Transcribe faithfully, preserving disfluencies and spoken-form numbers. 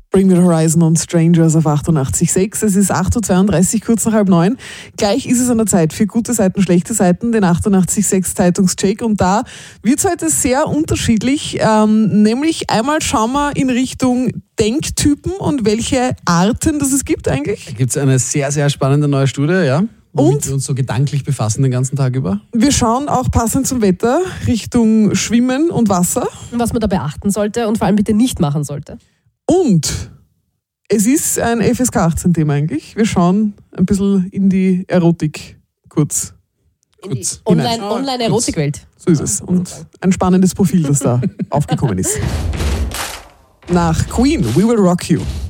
Bring Me the Horizon und Strangers auf achtundachtzig Komma sechs. Es ist acht Uhr zweiunddreißig, kurz nach halb neun. Gleich ist es an der Zeit für gute Seiten, schlechte Seiten, den achtundachtzig Komma sechs Zeitungscheck. Und da wird es heute sehr unterschiedlich. Ähm, nämlich einmal schauen wir in Richtung Denktypen und welche Arten das es gibt eigentlich. Da gibt es eine sehr, sehr spannende neue Studie, ja. Womit wir uns so gedanklich befassen den ganzen Tag über. Wir schauen auch passend zum Wetter Richtung Schwimmen und Wasser. Was man da beachten sollte und vor allem bitte nicht machen sollte. Und es ist ein F S K achtzehn Thema eigentlich. Wir schauen ein bisschen in die Erotik kurz. In die Online- Online-Erotikwelt. So ist es. Und ein spannendes Profil, das da aufgekommen ist. Nach Queen, We Will Rock You.